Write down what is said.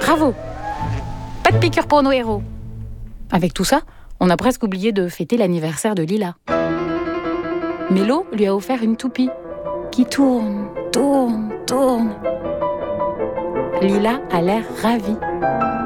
Bravo! Pas de piqûre pour nos héros. Avec tout ça, on a presque oublié de fêter l'anniversaire de Lila. Mélo lui a offert une toupie qui tourne, tourne, tourne. Lila a l'air ravie.